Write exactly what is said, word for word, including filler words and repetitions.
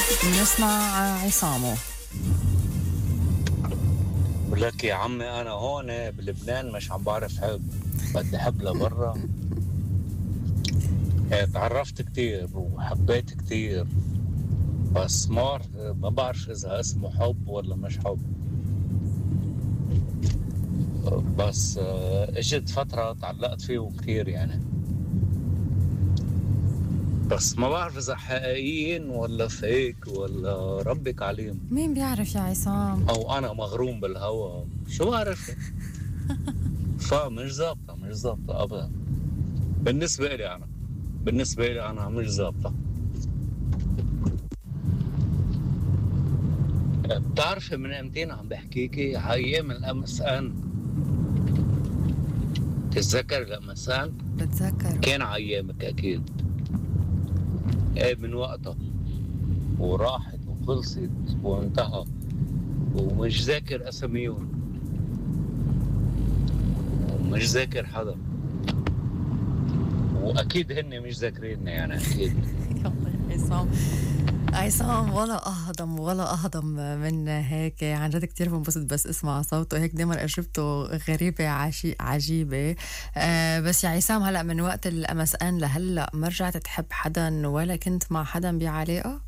بنسمع عصامه. بقول لك يا عمي انا هون بلبنان مش عم بعرف حب، بدي حب لبرا. إيه، تعرفت كتير وحبيت كتير، بس ما ما بعرف اذا اسمه حب ولا مش حب. بس آه، اجت فترة تعلقت فيه كتير يعني، بس ما بعرف اذا حقيقيين ولا فيك ولا ربك عليم، مين بيعرف يا عصام؟ او انا مغروم بالهوى، شو بعرف. فمش ظابطة مش ظابطة ابدا بالنسبة لي انا، بالنسبة لي انا مش ظابطة. بتعرفي من امتين عم بحكيكي؟ ايام الام اس ان، تتذكر الام اس ان؟ بتذكره. كان ايامك اكيد. ايه من وقتها وراحت وخلصت وانتهى، ومش ذاكر اساميهم ومش ذاكر حدا، واكيد هن مش ذاكريني يعني اكيد. يلا يا عصام، عصام ولا أهضم ولا أهضم من هيك. عن جد كتير بنبسط بس اسمع صوته هيك، دايما أجوبته غريبة عشي عجيبة. آه بس يا عصام، هلأ من وقت الأم اس ان لهلأ ما رجعت تحب حدا ولا كنت مع حدا بعلاقة؟